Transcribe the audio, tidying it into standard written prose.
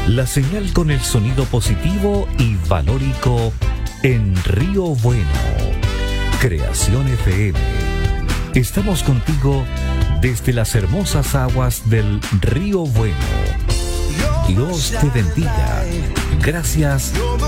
La señal con el sonido positivo y valórico en Río Bueno. Creación FM. Estamos contigo desde las hermosas aguas del Río Bueno. Dios te bendiga. Gracias